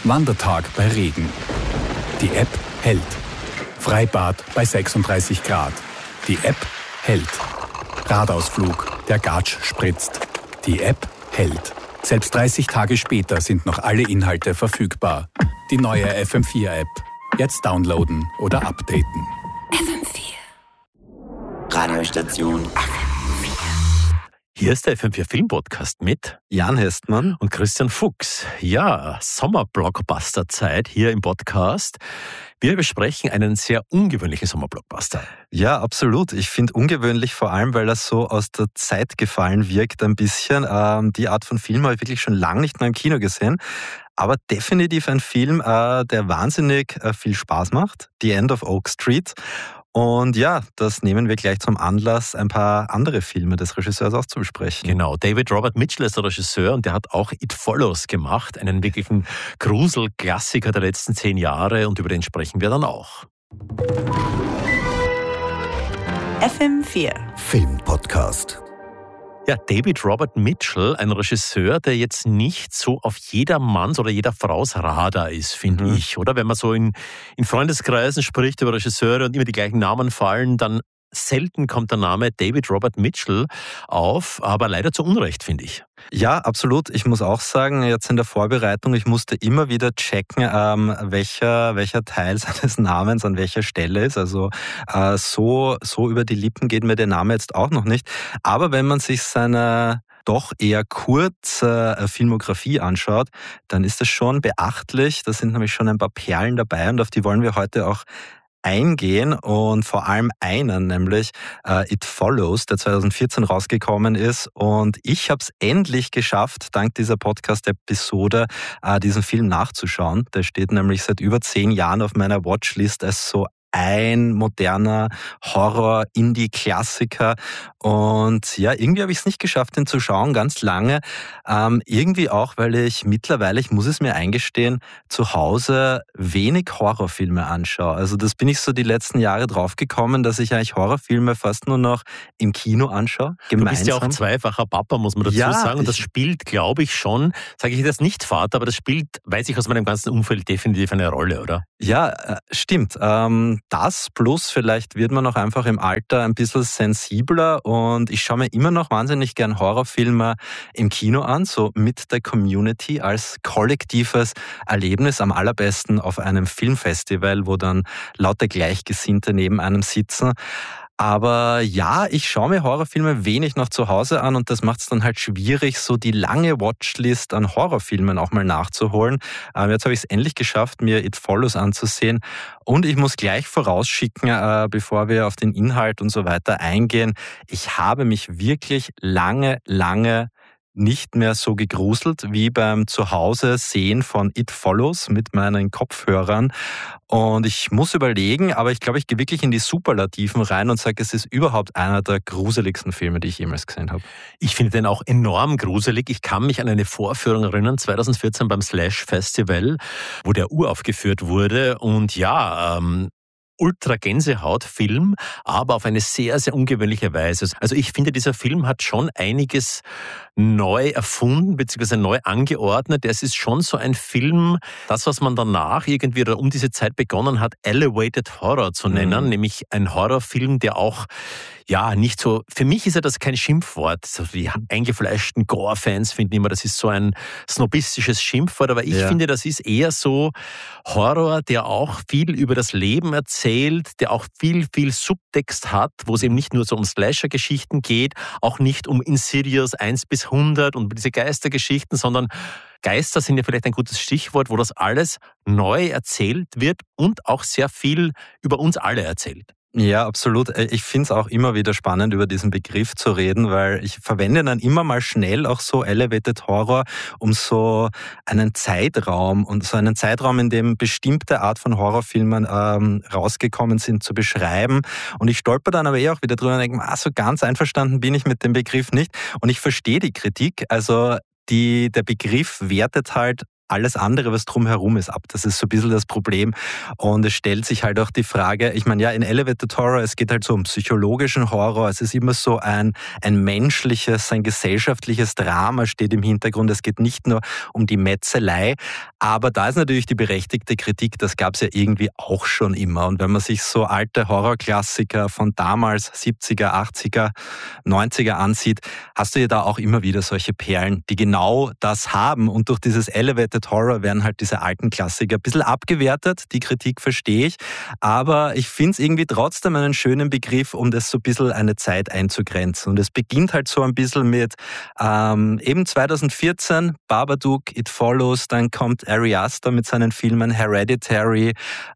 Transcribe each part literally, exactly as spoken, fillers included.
Wandertag bei Regen. Die App hält. Freibad bei sechsunddreißig Grad. Die App hält. Radausflug. Der Gatsch spritzt. Die App hält. Selbst dreißig Tage später sind noch alle Inhalte verfügbar. Die neue F M vier App. Jetzt downloaden oder updaten. F M vier. Radiostation F M vier. Hier ist der F M vier Filmpodcast mit Jan Hestmann und Christian Fuchs. Ja, Sommerblockbuster-Zeit hier im Podcast. Wir besprechen einen sehr ungewöhnlichen Sommerblockbuster. Ja, absolut. Ich finde ungewöhnlich vor allem, weil das so aus der Zeit gefallen wirkt ein bisschen. Ähm, die Art von Film habe ich wirklich schon lange nicht mehr im Kino gesehen. Aber definitiv ein Film, äh, der wahnsinnig äh, viel Spaß macht. The End of Oak Street. Und ja, das nehmen wir gleich zum Anlass, ein paar andere Filme des Regisseurs auch zu besprechen. Genau, David Robert Mitchell ist der Regisseur und der hat auch It Follows gemacht, einen wirklichen Gruselklassiker der letzten zehn Jahre, und über den sprechen wir dann auch. F M vier Filmpodcast. Ja, David Robert Mitchell, ein Regisseur, der jetzt nicht so auf jedermanns oder jeder Fraus Radar ist, finde Mhm. ich, oder? Wenn man so in, in Freundeskreisen spricht über Regisseure und immer die gleichen Namen fallen, dann selten kommt der Name David Robert Mitchell auf, aber leider zu Unrecht, finde ich. Ja, absolut. Ich muss auch sagen, jetzt in der Vorbereitung, ich musste immer wieder checken, ähm, welcher, welcher Teil seines Namens an welcher Stelle ist. Also äh, so, so über die Lippen geht mir der Name jetzt auch noch nicht. Aber wenn man sich seine doch eher kurze äh, Filmografie anschaut, dann ist das schon beachtlich. Da sind nämlich schon ein paar Perlen dabei und auf die wollen wir heute auch eingehen, und vor allem einen, nämlich äh, It Follows, der zwanzig vierzehn rausgekommen ist, und ich habe es endlich geschafft, dank dieser Podcast-Episode äh, diesen Film nachzuschauen. Der steht nämlich seit über zehn Jahren auf meiner Watchlist als so ein moderner Horror-Indie-Klassiker, und ja, irgendwie habe ich es nicht geschafft, den zu schauen, ganz lange. Ähm, irgendwie auch, weil ich mittlerweile, ich muss es mir eingestehen, zu Hause wenig Horrorfilme anschaue. Also das bin ich so die letzten Jahre draufgekommen, dass ich eigentlich Horrorfilme fast nur noch im Kino anschaue. Du bist ja auch zweifacher Papa, muss man dazu Ja, sagen. Und das ich- spielt, glaube ich schon, sage ich jetzt nicht Vater, aber das spielt, weiß ich aus meinem ganzen Umfeld, definitiv eine Rolle, oder? Ja, äh, stimmt. Ähm, das plus vielleicht wird man auch einfach im Alter ein bisschen sensibler, und ich schaue mir immer noch wahnsinnig gern Horrorfilme im Kino an, so mit der Community als kollektives Erlebnis, am allerbesten auf einem Filmfestival, wo dann lauter Gleichgesinnte neben einem sitzen. Aber ja, ich schaue mir Horrorfilme wenig noch zu Hause an, und das macht es dann halt schwierig, so die lange Watchlist an Horrorfilmen auch mal nachzuholen. Ähm, jetzt habe ich es endlich geschafft, mir It Follows anzusehen, und ich muss gleich vorausschicken, äh, bevor wir auf den Inhalt und so weiter eingehen, ich habe mich wirklich lange, lange nicht mehr so gegruselt wie beim Zuhause sehen von It Follows mit meinen Kopfhörern. Und ich muss überlegen, aber ich glaube, ich gehe wirklich in die Superlativen rein und sage, es ist überhaupt einer der gruseligsten Filme, die ich jemals gesehen habe. Ich finde den auch enorm gruselig. Ich kann mich an eine Vorführung erinnern, zwanzig vierzehn beim Slash Festival, wo der uraufgeführt wurde. Und ja, ähm, Ultra-Gänsehaut-Film, aber auf eine sehr, sehr ungewöhnliche Weise. Also ich finde, dieser Film hat schon einiges neu erfunden bzw. neu angeordnet. Es ist schon so ein Film, das, was man danach irgendwie oder um diese Zeit begonnen hat, Elevated Horror zu nennen, Mhm. nämlich ein Horrorfilm, der auch ja, nicht so, für mich ist ja das kein Schimpfwort. So die eingefleischten Gore-Fans finden immer, das ist so ein snobistisches Schimpfwort, aber ich Ja. finde, das ist eher so Horror, der auch viel über das Leben erzählt, der auch viel, viel Subtext hat, wo es eben nicht nur so um Slasher-Geschichten geht, auch nicht um Insidious eins bis hundert und diese Geistergeschichten, sondern Geister sind ja vielleicht ein gutes Stichwort, wo das alles neu erzählt wird und auch sehr viel über uns alle erzählt. Ja, absolut. Ich finde es auch immer wieder spannend, über diesen Begriff zu reden, weil ich verwende dann immer mal schnell auch so Elevated Horror, um so einen Zeitraum und so einen Zeitraum, in dem bestimmte Art von Horrorfilmen ähm, rausgekommen sind, zu beschreiben. Und ich stolper dann aber eh auch wieder drüber und denke, ah, so ganz einverstanden bin ich mit dem Begriff nicht. Und ich verstehe die Kritik. Also die, der Begriff wertet halt alles andere, was drumherum ist, ab. Das ist so ein bisschen das Problem. Und es stellt sich halt auch die Frage, ich meine, ja, in Elevated Horror, es geht halt so um psychologischen Horror. Es ist immer so ein, ein menschliches, ein gesellschaftliches Drama steht im Hintergrund. Es geht nicht nur um die Metzelei. Aber da ist natürlich die berechtigte Kritik, das gab es ja irgendwie auch schon immer. Und wenn man sich so alte Horrorklassiker von damals, siebziger, achtziger, neunziger ansieht, hast du ja da auch immer wieder solche Perlen, die genau das haben. Und durch dieses Elevated Horror werden halt diese alten Klassiker ein bisschen abgewertet. Die Kritik verstehe ich. Aber ich finde es irgendwie trotzdem einen schönen Begriff, um das so ein bisschen eine Zeit einzugrenzen. Und es beginnt halt so ein bisschen mit ähm, eben zweitausendvierzehn, Babadook, It Follows, dann kommt Ari Aster mit seinen Filmen Hereditary,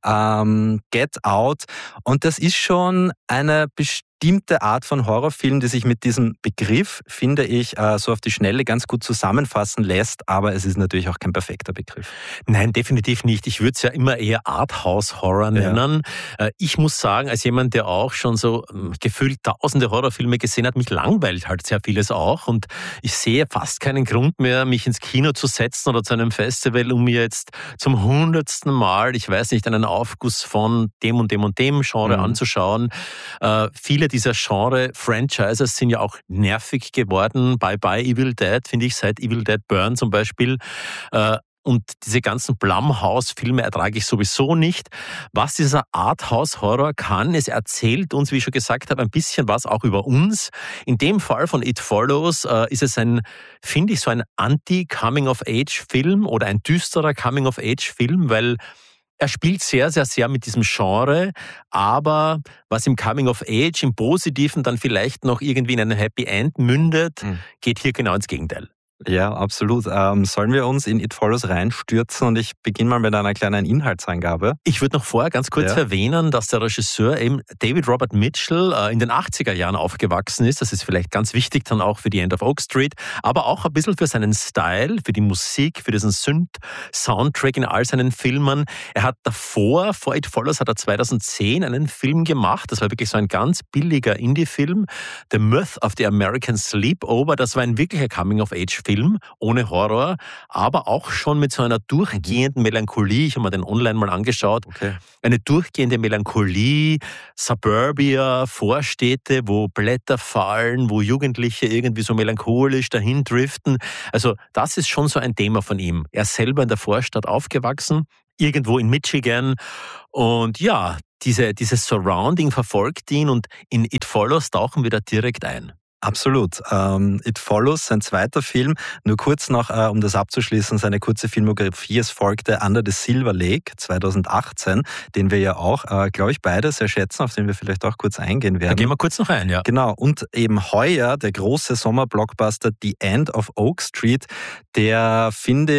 ähm, Get Out. Und das ist schon eine bestimmte Art von Horrorfilm, die sich mit diesem Begriff, finde ich, so auf die Schnelle ganz gut zusammenfassen lässt, aber es ist natürlich auch kein perfekter Begriff. Nein, definitiv nicht. Ich würde es ja immer eher Arthouse-Horror nennen. Ja. Ich muss sagen, als jemand, der auch schon so gefühlt tausende Horrorfilme gesehen hat, mich langweilt halt sehr vieles auch und ich sehe fast keinen Grund mehr, mich ins Kino zu setzen oder zu einem Festival, um mir jetzt zum hundertsten Mal, ich weiß nicht, einen Aufguss von dem und dem und dem Genre mhm. anzuschauen. Äh, viele dieser Genre-Franchises sind ja auch nervig geworden. Bye Bye Evil Dead, finde ich, seit Evil Dead Burn zum Beispiel. Äh, Und diese ganzen Blumhouse-Filme ertrage ich sowieso nicht. Was dieser Arthouse-Horror kann, es erzählt uns, wie ich schon gesagt habe, ein bisschen was auch über uns. In dem Fall von It Follows äh, ist es ein, finde ich, so ein Anti-Coming-of-Age-Film oder ein düsterer Coming-of-Age-Film, weil er spielt sehr, sehr, sehr mit diesem Genre, aber was im Coming of Age, im Positiven dann vielleicht noch irgendwie in einem Happy End mündet, mhm. geht hier genau ins Gegenteil. Ja, absolut. Ähm, sollen wir uns in It Follows reinstürzen und ich beginne mal mit einer kleinen Inhaltsangabe. Ich würde noch vorher ganz kurz ja. erwähnen, dass der Regisseur eben David Robert Mitchell äh, in den achtziger Jahren aufgewachsen ist. Das ist vielleicht ganz wichtig dann auch für die End of Oak Street, aber auch ein bisschen für seinen Style, für die Musik, für diesen Synth-Soundtrack in all seinen Filmen. Er hat davor, vor It Follows, hat er zweitausendzehn einen Film gemacht. Das war wirklich so ein ganz billiger Indie-Film. The Myth of the American Sleepover. Das war ein wirklicher Coming-of-Age-Film. Film, ohne Horror, aber auch schon mit so einer durchgehenden Melancholie. Ich habe mir den online mal angeschaut. Okay. Eine durchgehende Melancholie, Suburbia, Vorstädte, wo Blätter fallen, wo Jugendliche irgendwie so melancholisch dahin driften. Also das ist schon so ein Thema von ihm. Er ist selber in der Vorstadt aufgewachsen, irgendwo in Michigan. Und ja, diese, dieses Surrounding verfolgt ihn und in It Follows tauchen wir da direkt ein. Absolut. Um, It Follows, sein zweiter Film. Nur kurz noch, uh, um das abzuschließen, seine kurze Filmografie. Es folgte Under the Silver Lake zweitausendachtzehn, den wir ja auch, uh, glaube ich, beide sehr schätzen, auf den wir vielleicht auch kurz eingehen werden. Da gehen wir kurz noch ein, ja. Genau. Und eben heuer der große Sommerblockbuster The End of Oak Street, der, finde